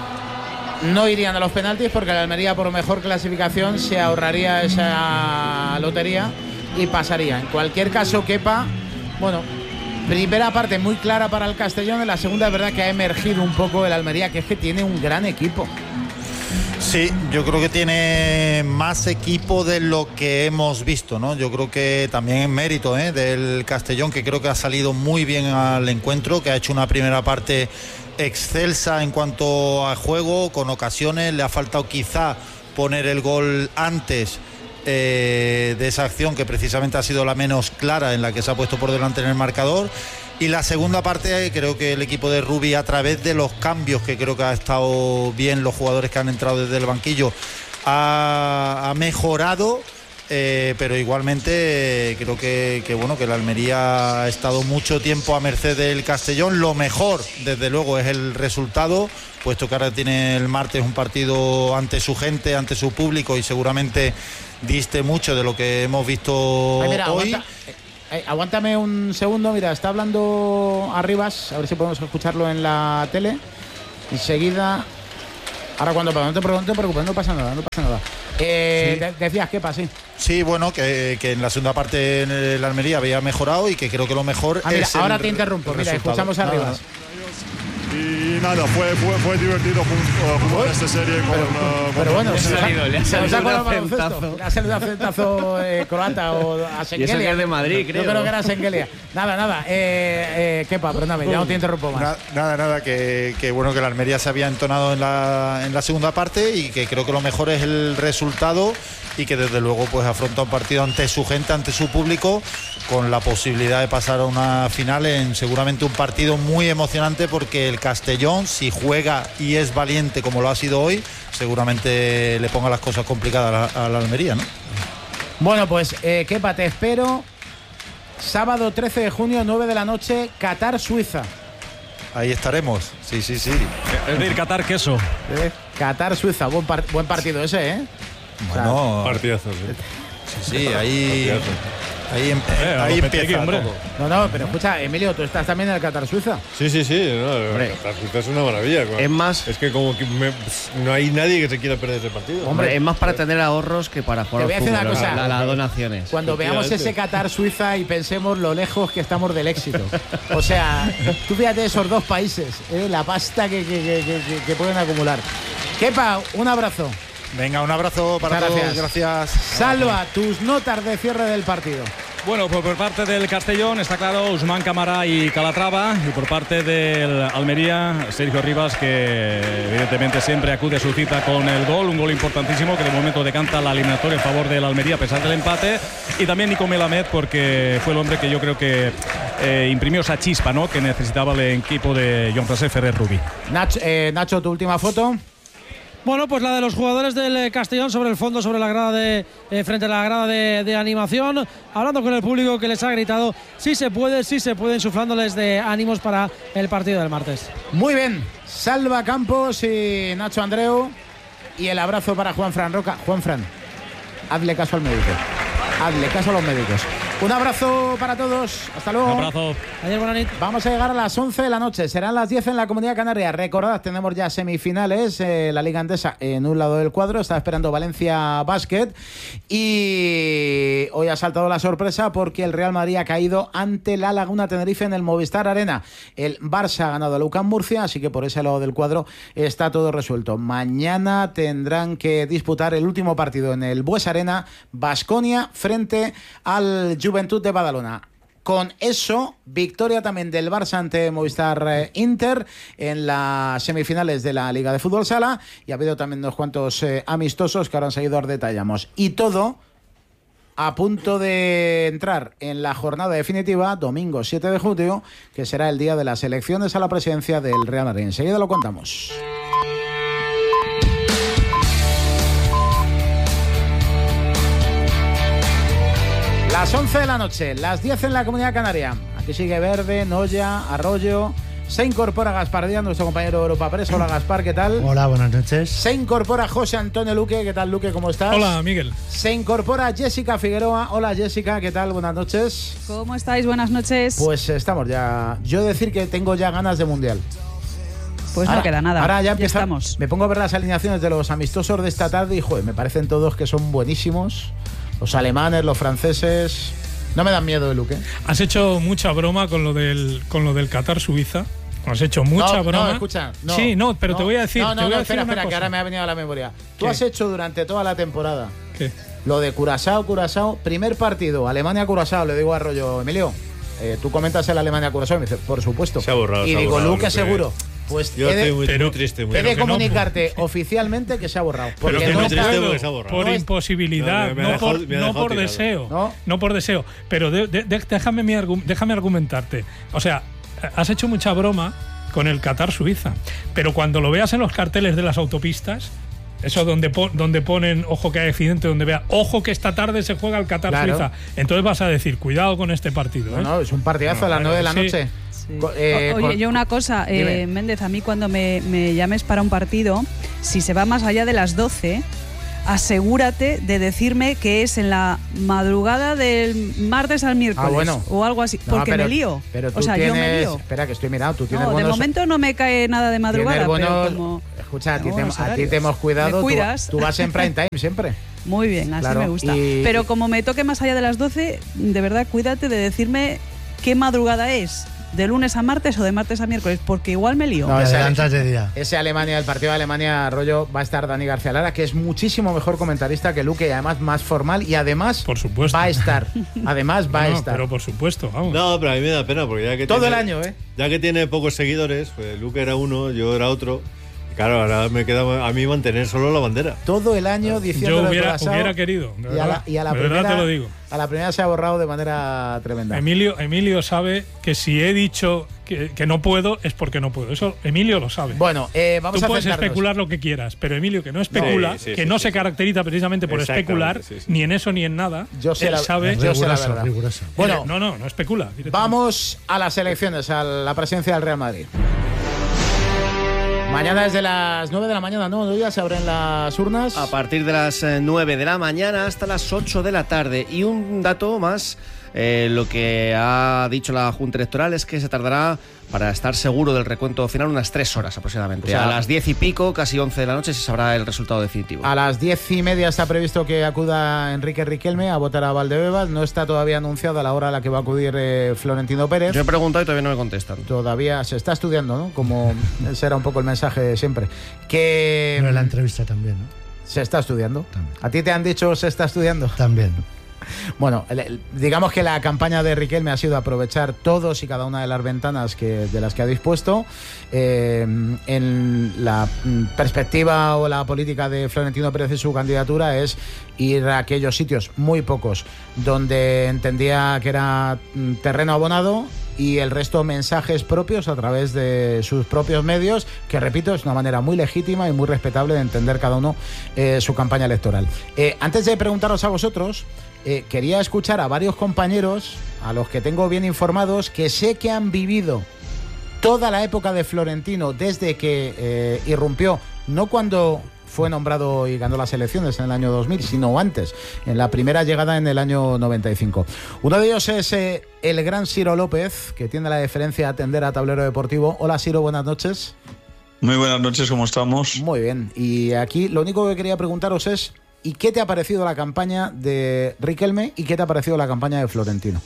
[SPEAKER 1] no irían a los penaltis porque la Almería, por mejor clasificación, se ahorraría esa lotería y pasaría. En cualquier caso, Kepa, bueno, primera parte muy clara para el Castellón. En la segunda es verdad que ha emergido un poco el Almería, que es que tiene un gran equipo.
[SPEAKER 6] Sí, yo creo que tiene más equipo de lo que hemos visto, ¿no? Yo creo que también es mérito, ¿eh?, del Castellón, que creo que ha salido muy bien al encuentro, que ha hecho una primera parte excelsa en cuanto a juego, con ocasiones. Le ha faltado quizá poner el gol antes eh, de esa acción, que precisamente ha sido la menos clara, en la que se ha puesto por delante en el marcador. Y la segunda parte, creo que el equipo de Rubi, a través de los cambios, que creo que ha estado bien los jugadores que han entrado desde el banquillo, ha, ha mejorado. Eh, pero igualmente eh, creo que, que bueno que la Almería ha estado mucho tiempo a merced del Castellón. Lo mejor, desde luego, es el resultado, puesto que ahora tiene el martes un partido ante su gente, ante su público, y seguramente diste mucho de lo que hemos visto
[SPEAKER 1] Ay, mira,
[SPEAKER 6] hoy.
[SPEAKER 1] aguanta, eh, eh, aguántame un segundo, mira, está hablando Arribas, a ver si podemos escucharlo en la tele. Enseguida. Ahora cuando no te preocupes, no pasa nada, no pasa nada. Eh,
[SPEAKER 6] Sí.
[SPEAKER 1] de- decías, ¿qué pasa? Sí.
[SPEAKER 6] Sí, bueno, que, que en la segunda parte en el Almería había mejorado, y que creo que lo mejor
[SPEAKER 1] Ah, mira,
[SPEAKER 6] es el
[SPEAKER 1] ahora te interrumpo,
[SPEAKER 6] el
[SPEAKER 1] mira,
[SPEAKER 6] resultado.
[SPEAKER 1] escuchamos a
[SPEAKER 6] Nada.
[SPEAKER 1] Arribas.
[SPEAKER 8] Y nada, fue, fue, fue divertido jun- uh, jugar esta serie con... uh,
[SPEAKER 1] Pero
[SPEAKER 8] con-
[SPEAKER 1] bueno,
[SPEAKER 7] Le ha
[SPEAKER 1] se nos ha-
[SPEAKER 7] salido, le ha
[SPEAKER 1] se nos
[SPEAKER 7] salido
[SPEAKER 1] ha
[SPEAKER 7] un
[SPEAKER 1] colado el baloncesto.
[SPEAKER 7] acentazo.
[SPEAKER 1] Le ha salido un acentazo eh, croata o a
[SPEAKER 7] Y eso que
[SPEAKER 1] Sengelia.
[SPEAKER 7] es de Madrid, creo.
[SPEAKER 1] Yo creo que era Sengelia. Nada, nada. Eh, eh, Kepa, perdóname, ya no te interrumpo más.
[SPEAKER 6] Na- Nada, nada, que, que bueno, que la Almería se había entonado en la, en la segunda parte, y que creo que lo mejor es el resultado, y que desde luego pues afronta un partido ante su gente, ante su público, con la posibilidad de pasar a una final en seguramente un partido muy emocionante, porque el Castellón, si juega y es valiente como lo ha sido hoy, seguramente le ponga las cosas complicadas a la, a la Almería, ¿no?
[SPEAKER 1] Bueno, pues eh, Kepa, te espero. Sábado trece de junio, nueve de la noche, Qatar, Suiza.
[SPEAKER 6] Ahí estaremos, sí, sí, sí.
[SPEAKER 2] Es decir, Qatar queso.
[SPEAKER 1] Eh, Qatar, Suiza, buen, par- buen partido ese, ¿eh?
[SPEAKER 6] Bueno,
[SPEAKER 9] Partidazo, sí.
[SPEAKER 6] sí, sí, ahí Ahí, em-
[SPEAKER 2] Eh,
[SPEAKER 6] ahí
[SPEAKER 2] Lopetegui,
[SPEAKER 6] empieza
[SPEAKER 2] hombre.
[SPEAKER 6] todo.
[SPEAKER 1] No, no, pero escucha, Emilio, tú estás también en el Qatar Suiza.
[SPEAKER 9] Sí, sí, sí. No,
[SPEAKER 7] Hombre.
[SPEAKER 9] Qatar Suiza es una maravilla.
[SPEAKER 7] Es más-
[SPEAKER 9] Es que como que me- no hay nadie que se quiera perder ese partido.
[SPEAKER 7] Hombre, es más para tener ahorros que para jugar
[SPEAKER 1] Te voy a
[SPEAKER 7] al
[SPEAKER 1] decir
[SPEAKER 7] fútbol.
[SPEAKER 1] una cosa.
[SPEAKER 7] La- Las donaciones.
[SPEAKER 1] Cuando veamos ese Qatar Suiza y pensemos lo lejos que estamos del éxito. O sea, tú fíjate esos dos países, ¿eh? La pasta que, que, que, que, que pueden acumular. Kepa, un abrazo.
[SPEAKER 6] Venga, un abrazo para
[SPEAKER 1] Muchas
[SPEAKER 6] todos.
[SPEAKER 1] gracias.
[SPEAKER 6] Gracias.
[SPEAKER 1] Salva, tus notas de cierre del partido.
[SPEAKER 2] Bueno, pues por parte del Castellón está claro Usman Camara y Calatrava, y por parte del Almería Sergio Rivas, que evidentemente siempre acude a su cita con el gol, un gol importantísimo que de momento decanta la eliminatoria en favor del Almería a pesar del empate, y también Nico Melamed, porque fue el hombre que yo creo que eh, imprimió esa chispa, ¿no?, que necesitaba el equipo de Jean-François Ferrer Rubí.
[SPEAKER 1] Nacho, eh, Nacho, tu última foto.
[SPEAKER 4] Bueno, pues la de los jugadores del eh, Castellón sobre el fondo, sobre la grada de eh, frente a la grada de, de animación, hablando con el público que les ha gritado sí se puede, sí se puede, insuflándoles de ánimos para el partido del martes.
[SPEAKER 1] Muy bien, Salva Campos y Nacho Andreu, y el abrazo para Juan Fran Roca. Juan Fran, hazle caso al médico, hazle caso a los médicos. Un abrazo para todos, hasta luego.
[SPEAKER 2] Un abrazo.
[SPEAKER 4] Ayer, buena nit.
[SPEAKER 1] Vamos a llegar a las once de la noche, serán las diez en la Comunidad Canaria. Recordad, tenemos ya semifinales, eh, la Liga Andesa en un lado del cuadro, está esperando Valencia Basket, y hoy ha saltado la sorpresa porque el Real Madrid ha caído ante la Laguna Tenerife en el Movistar Arena. El Barça ha ganado a UCAM Murcia, así que por ese lado del cuadro está todo resuelto. Mañana tendrán que disputar el último partido en el Bues Arena, Baskonia frente al Juventud de Badalona. Con eso, victoria también del Barça ante Movistar eh, Inter en las semifinales de la Liga de Fútbol Sala, y ha habido también unos cuantos eh, amistosos que ahora enseguida os detallamos. Y todo a punto de entrar en la jornada definitiva, domingo siete de julio, que será el día de las elecciones a la presidencia del Real Madrid. Enseguida lo contamos. Las once de la noche, las diez en la Comunidad Canaria. Aquí sigue Verde, Noya, Arroyo. Se incorpora Gaspar Díaz, nuestro compañero de Europa Press. Hola Gaspar, ¿qué tal?
[SPEAKER 10] Hola, buenas noches.
[SPEAKER 1] Se incorpora José Antonio Luque. ¿Qué tal, Luque? ¿Cómo estás?
[SPEAKER 11] Hola, Miguel.
[SPEAKER 1] Se incorpora Jessica Figueroa. Hola, Jessica, ¿qué tal? Buenas noches.
[SPEAKER 12] ¿Cómo estáis? Buenas noches.
[SPEAKER 1] Pues estamos ya... Yo decir que tengo ya ganas de Mundial.
[SPEAKER 12] Pues
[SPEAKER 1] ahora,
[SPEAKER 12] no queda nada.
[SPEAKER 1] Ahora ya,
[SPEAKER 12] ya
[SPEAKER 1] empieza,
[SPEAKER 12] estamos.
[SPEAKER 1] Me pongo a ver las alineaciones de los amistosos de esta tarde y, joder, me parecen todos que son buenísimos. Los alemanes, los franceses... No me dan miedo, Luque.
[SPEAKER 11] Has hecho mucha broma con lo del con lo del Qatar Suiza. Has hecho mucha
[SPEAKER 1] no,
[SPEAKER 11] broma.
[SPEAKER 1] No, escucha. No,
[SPEAKER 11] sí, no, pero
[SPEAKER 1] no,
[SPEAKER 11] te voy a decir.
[SPEAKER 1] No,
[SPEAKER 11] te
[SPEAKER 1] no,
[SPEAKER 11] voy
[SPEAKER 1] no
[SPEAKER 11] a
[SPEAKER 1] espera,
[SPEAKER 11] decir una
[SPEAKER 1] espera,
[SPEAKER 11] cosa.
[SPEAKER 1] que ahora me ha venido a la memoria. Tú
[SPEAKER 11] ¿Qué?
[SPEAKER 1] has hecho durante toda la temporada
[SPEAKER 11] ¿Qué?
[SPEAKER 1] lo de Curazao, Curazao, primer partido, Alemania-Curazao. Le digo a Arroyo, Emilio, eh, tú comentas el Alemania-Curazao. Y me dice, por supuesto.
[SPEAKER 9] Se ha borrado.
[SPEAKER 1] Y
[SPEAKER 9] se ha
[SPEAKER 1] digo,
[SPEAKER 9] borrado,
[SPEAKER 1] Luque,
[SPEAKER 9] Luque.
[SPEAKER 1] seguro. Pues
[SPEAKER 9] Yo
[SPEAKER 1] he de,
[SPEAKER 9] estoy muy,
[SPEAKER 11] pero-
[SPEAKER 9] muy triste. Muy
[SPEAKER 1] he de
[SPEAKER 11] que no,
[SPEAKER 1] comunicarte oficialmente que se ha borrado.
[SPEAKER 11] Pero
[SPEAKER 1] Porque
[SPEAKER 11] que
[SPEAKER 1] no
[SPEAKER 11] no
[SPEAKER 9] triste
[SPEAKER 1] puedo-
[SPEAKER 9] porque se ha borrado.
[SPEAKER 11] por
[SPEAKER 1] No es-
[SPEAKER 11] imposibilidad,
[SPEAKER 9] No, me ha
[SPEAKER 11] no,
[SPEAKER 9] dejado-
[SPEAKER 11] por,
[SPEAKER 9] me ha
[SPEAKER 11] no
[SPEAKER 9] dejado
[SPEAKER 11] por
[SPEAKER 9] tirado.
[SPEAKER 11] deseo.
[SPEAKER 1] No.
[SPEAKER 11] No. por deseo. Pero de- de- de- déjame, mi argu- déjame argumentarte. O sea, has hecho mucha broma con el Qatar Suiza. Pero cuando lo veas en los carteles de las autopistas, eso donde, pon- donde ponen ojo que hay accidente, donde vea ojo que esta tarde se juega el Qatar
[SPEAKER 1] Claro.
[SPEAKER 11] Suiza, entonces vas a decir cuidado con este partido.
[SPEAKER 1] No,
[SPEAKER 11] ¿eh?
[SPEAKER 1] no, es un partidazo
[SPEAKER 11] No,
[SPEAKER 1] a las
[SPEAKER 11] claro,
[SPEAKER 1] nueve de la
[SPEAKER 11] sí.
[SPEAKER 1] noche.
[SPEAKER 12] Sí.
[SPEAKER 1] Co- eh,
[SPEAKER 12] O- Oye,
[SPEAKER 1] con-
[SPEAKER 12] yo una cosa,
[SPEAKER 1] Dime.
[SPEAKER 12] eh, Méndez, a mí cuando me, me llames para un partido, si se va más allá de las doce, asegúrate de decirme que es en la madrugada del martes al miércoles
[SPEAKER 1] Ah, bueno.
[SPEAKER 12] o algo así,
[SPEAKER 1] No,
[SPEAKER 12] porque
[SPEAKER 1] pero-
[SPEAKER 12] me lío.
[SPEAKER 1] Pero tú
[SPEAKER 12] o sea,
[SPEAKER 1] tienes,
[SPEAKER 12] yo me lío.
[SPEAKER 1] Espera, que estoy mirando. Tú tienes
[SPEAKER 12] No, de
[SPEAKER 1] buenos,
[SPEAKER 12] momento no me cae nada de madrugada,
[SPEAKER 1] tienes buenos-
[SPEAKER 12] pero como
[SPEAKER 1] Escucha, a ti,
[SPEAKER 12] tengo
[SPEAKER 1] te,
[SPEAKER 12] buenos
[SPEAKER 1] a ti
[SPEAKER 12] horarios.
[SPEAKER 1] te hemos cuidado.
[SPEAKER 12] Me
[SPEAKER 1] tú-
[SPEAKER 12] cuidas.
[SPEAKER 1] Tú, vas en prime time siempre.
[SPEAKER 12] Muy bien, así
[SPEAKER 1] Claro,
[SPEAKER 12] me gusta.
[SPEAKER 1] y-
[SPEAKER 12] Pero como me toque más allá de las doce, de verdad cuídate de decirme qué madrugada es, de lunes a martes o de martes a miércoles, porque igual me lío.
[SPEAKER 1] No,
[SPEAKER 10] Te
[SPEAKER 1] ese,
[SPEAKER 10] adelantas de día.
[SPEAKER 1] ese Alemania, el partido de Alemania, rollo, va a estar Dani García Lara, que es muchísimo mejor comentarista que Luque y además más formal y además
[SPEAKER 11] Por supuesto.
[SPEAKER 1] va a estar. Además va
[SPEAKER 11] No,
[SPEAKER 1] a
[SPEAKER 11] no,
[SPEAKER 1] estar.
[SPEAKER 11] pero por supuesto, vamos.
[SPEAKER 9] No, pero a mí me da pena porque ya que
[SPEAKER 1] Todo
[SPEAKER 9] tiene,
[SPEAKER 1] el año, ¿eh?
[SPEAKER 9] Ya que tiene pocos seguidores, pues Luke era uno, yo era otro. Y claro, ahora me queda a mí mantener solo la bandera.
[SPEAKER 1] Todo el año diciendo
[SPEAKER 11] Yo hubiera, hubiera querido. De
[SPEAKER 1] y a la,
[SPEAKER 11] verdad,
[SPEAKER 1] y a la
[SPEAKER 11] de
[SPEAKER 1] primera,
[SPEAKER 11] verdad te lo digo.
[SPEAKER 1] a la primera se ha borrado de manera tremenda.
[SPEAKER 11] Emilio, Emilio sabe que si he dicho que, que no puedo es porque no puedo. Eso Emilio lo sabe.
[SPEAKER 1] Bueno, eh, vamos
[SPEAKER 11] Tú
[SPEAKER 1] a
[SPEAKER 11] puedes
[SPEAKER 1] centrarnos.
[SPEAKER 11] especular lo que quieras, pero Emilio, que no especula,
[SPEAKER 9] Sí, sí,
[SPEAKER 11] que
[SPEAKER 9] sí,
[SPEAKER 11] no
[SPEAKER 9] sí,
[SPEAKER 11] se
[SPEAKER 9] sí.
[SPEAKER 11] caracteriza precisamente por
[SPEAKER 9] Exactamente,
[SPEAKER 11] especular,
[SPEAKER 9] sí, sí.
[SPEAKER 11] ni en eso ni en nada,
[SPEAKER 1] Yo sé
[SPEAKER 11] él
[SPEAKER 1] la-
[SPEAKER 11] sabe.
[SPEAKER 1] yo sé la
[SPEAKER 10] Riguroso,
[SPEAKER 1] verdad.
[SPEAKER 10] riguroso.
[SPEAKER 1] Bueno,
[SPEAKER 11] no, no, no especula. directamente.
[SPEAKER 1] vamos a las elecciones, a la presidencia del Real Madrid. Mañana desde las nueve de la mañana, ¿no? ¿No? Ya se abren las urnas.
[SPEAKER 7] A partir de las eh, nueve de la mañana hasta las ocho de la tarde. Y un dato más Eh, lo que ha dicho la Junta Electoral es que se tardará, para estar seguro del recuento final, unas tres horas aproximadamente. O sea, a las diez y pico, casi once de la noche, se sabrá el resultado definitivo.
[SPEAKER 1] A las diez y media está previsto que acuda Enrique Riquelme a votar a Valdebebas. No está todavía anunciada la hora a la que va a acudir eh, Florentino Pérez.
[SPEAKER 7] Yo he preguntado y todavía no me contestan.
[SPEAKER 1] Todavía se está estudiando, ¿no? Como ese era un poco el mensaje de siempre. Que
[SPEAKER 10] Pero en la entrevista también, ¿no?
[SPEAKER 1] Se está estudiando.
[SPEAKER 10] También.
[SPEAKER 1] ¿A ti te han dicho se está estudiando?
[SPEAKER 10] También.
[SPEAKER 1] Bueno, el, el, digamos que la campaña de Riquelme ha sido aprovechar todos y cada una de las ventanas que, de las que ha dispuesto. Eh, en la perspectiva o la política de Florentino Pérez y su candidatura es ir a aquellos sitios, muy pocos, donde entendía que era terreno abonado, y el resto mensajes propios a través de sus propios medios, que repito, es una manera muy legítima y muy respetable de entender cada uno eh, su campaña electoral. Eh, antes de preguntaros a vosotros, eh, quería escuchar a varios compañeros, a los que tengo bien informados, que sé que han vivido toda la época de Florentino desde que eh, irrumpió, no cuando fue nombrado y ganó las elecciones en el año dos mil, sino antes, en la primera llegada en el año noventa y cinco. Uno de ellos es eh, el gran Ciro López, que tiene la deferencia de atender a Tablero Deportivo. Hola, Ciro, buenas noches.
[SPEAKER 13] Muy buenas noches, ¿cómo estamos?
[SPEAKER 1] Muy bien, y aquí lo único que quería preguntaros es, ¿y qué te ha parecido la campaña de Riquelme y qué te ha parecido la campaña de Florentino?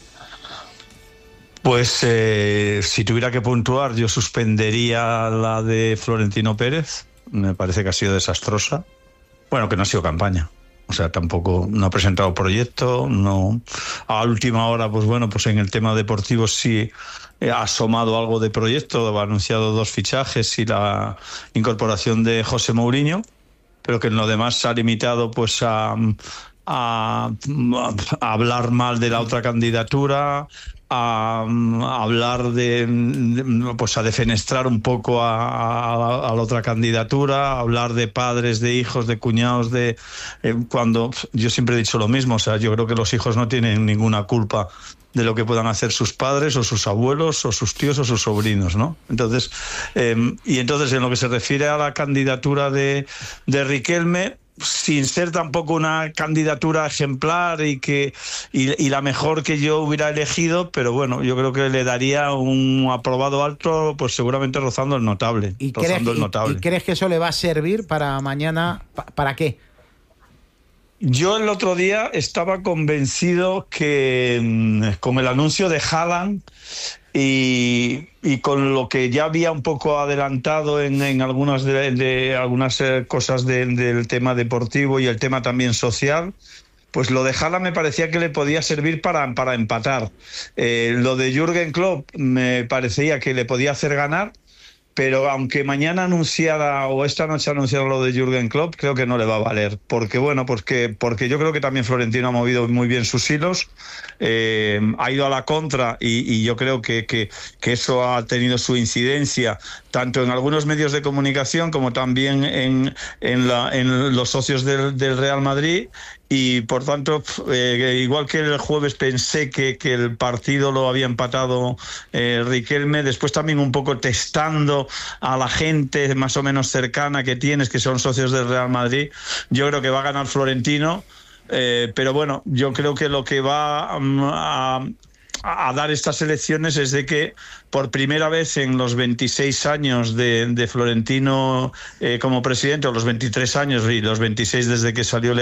[SPEAKER 13] Pues eh, si tuviera que puntuar, yo suspendería la de Florentino Pérez. Me parece que ha sido desastrosa. Bueno, que no ha sido campaña. O sea, tampoco, no ha presentado proyecto, no. A última hora, pues bueno, pues en el tema deportivo sí ha asomado algo de proyecto, ha anunciado dos fichajes y la incorporación de José Mourinho, pero que en lo demás se ha limitado pues a, a, a hablar mal de la otra candidatura, a, a hablar de, de, pues a defenestrar un poco a, a, a la otra candidatura, a hablar de padres, de hijos, de cuñados, de eh, cuando yo siempre he dicho lo mismo, o sea, yo creo que los hijos no tienen ninguna culpa de lo que puedan hacer sus padres o sus abuelos o sus tíos o sus sobrinos, ¿no? Entonces, eh, y entonces en lo que se refiere a la candidatura de, de Riquelme, sin ser tampoco una candidatura ejemplar y que y, y la mejor que yo hubiera elegido, pero bueno, yo creo que le daría un aprobado alto, pues seguramente rozando el notable.
[SPEAKER 1] ¿Y,
[SPEAKER 13] rozando
[SPEAKER 1] crees,
[SPEAKER 13] el notable.
[SPEAKER 1] Y, ¿Y crees que eso le va a servir para mañana? Pa, ¿Para qué?
[SPEAKER 13] Yo el otro día estaba convencido que con el anuncio de Haaland y, y con lo que ya había un poco adelantado en, en algunas de, de algunas cosas de, del tema deportivo y el tema también social, pues lo de Haaland me parecía que le podía servir para, para empatar. Eh, lo de Jürgen Klopp me parecía que le podía hacer ganar, pero aunque mañana anunciara o esta noche anunciara lo de Jürgen Klopp, creo que no le va a valer. Porque bueno, porque, porque yo creo que también Florentino ha movido muy bien sus hilos, eh, ha ido a la contra y, y yo creo que, que, que eso ha tenido su incidencia tanto en algunos medios de comunicación como también en, en, la, en los socios del, del Real Madrid. Y por tanto, eh, igual que el jueves pensé que, que el partido lo había empatado eh, Riquelme, después también un poco testando a la gente más o menos cercana que tienes, que son socios del Real Madrid, yo creo que va a ganar Florentino, eh, pero bueno, yo creo que lo que va a, a dar estas elecciones es de que por primera vez en los veintiséis años de, de Florentino eh, como presidente, o los veintitrés años y los veintiséis desde que salió